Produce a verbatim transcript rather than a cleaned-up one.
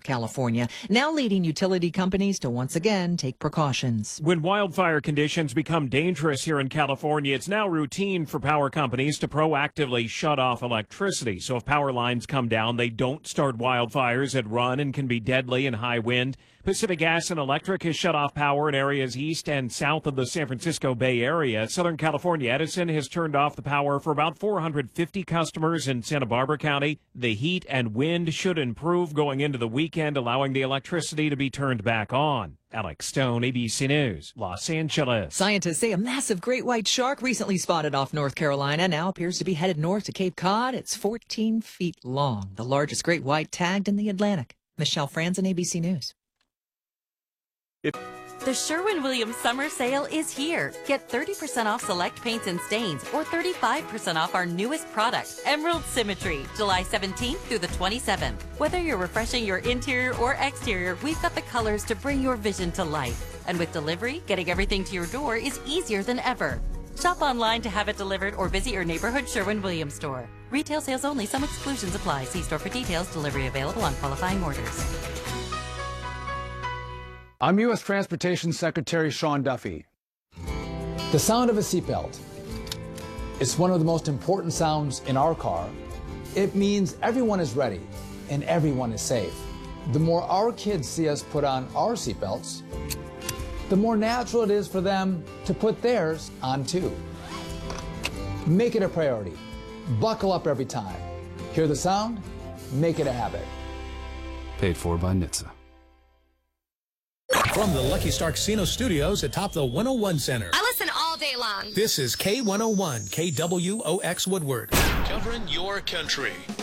California, now leading utility companies to once again take precautions. When wildfire conditions become dangerous here in California, it's now routine for power companies to proactively shut off electricity. So if power lines come down, they don't start wildfires that run and can be deadly in high wind. Pacific Gas and Electric has shut off power in areas east and south of the San Francisco Bay Area. Southern California Edison has turned off the power for about four hundred fifty customers in Santa Barbara County. The heat and wind should improve going into the weekend, allowing the electricity to be turned back on. Alex Stone, A B C News, Los Angeles. Scientists say a massive great white shark recently spotted off North Carolina now appears to be headed north to Cape Cod. It's fourteen feet long, the largest great white tagged in the Atlantic. Michelle Franzen, A B C News. It The Sherwin-Williams summer sale is here. Get thirty percent off select paints and stains or thirty-five percent off our newest product, Emerald Symmetry, July seventeenth through the twenty-seventh. Whether you're refreshing your interior or exterior, we've got the colors to bring your vision to life. And with delivery, getting everything to your door is easier than ever. Shop online to have it delivered or visit your neighborhood Sherwin-Williams store. Retail sales only. Some exclusions apply. See store for details. Delivery available on qualifying orders. I'm U S Transportation Secretary Sean Duffy. The sound of a seatbelt. It's one of the most important sounds in our car. It means everyone is ready and everyone is safe. The more our kids see us put on our seatbelts, the more natural it is for them to put theirs on too. Make it a priority. Buckle up every time. Hear the sound? Make it a habit. Paid for by N H T S A. From the Lucky Star Casino Studios atop the one oh one Center. I listen all day long. This is K one oh one, K W O X Woodward. Covering your country.